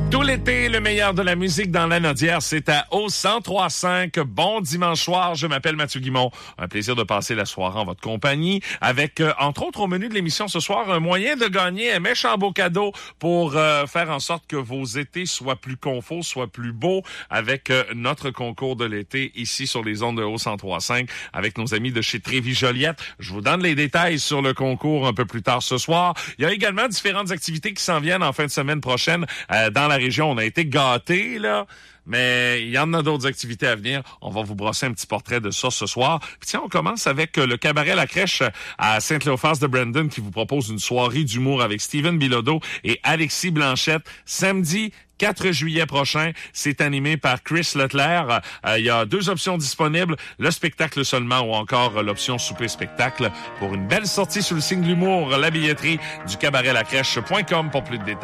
Tout l'été, le meilleur de la musique dans la Nodière, c'est à au 103.5. Bon dimanche soir, je m'appelle Mathieu Guimond. Un plaisir de passer la soirée en votre compagnie avec, entre autres, au menu de l'émission ce soir, un moyen de gagner un méchant beau cadeau pour faire en sorte que vos étés soient plus confos, soient plus beaux avec notre concours de l'été ici sur les ondes de Haut 103.5 avec nos amis de chez Trévis Joliette. Je vous donne les détails sur le concours un peu plus tard ce soir. Il y a également différentes activités qui s'en viennent en fin de semaine prochaine dans la région. On a été gâtés, là, mais il y en a d'autres activités à venir. On va vous brosser un petit portrait de ça ce soir. Puis tiens, on commence avec le cabaret La Crèche à Saint-Cléophas de Brandon qui vous propose une soirée d'humour avec Steven Bilodeau et Alexis Blanchette samedi 4 juillet prochain. C'est animé par Chris Leclerc. Il y a 2 options disponibles, le spectacle seulement ou encore l'option souper-spectacle. Pour une belle sortie sur le signe de l'humour, la billetterie du cabaretlacrèche.com pour plus de détails.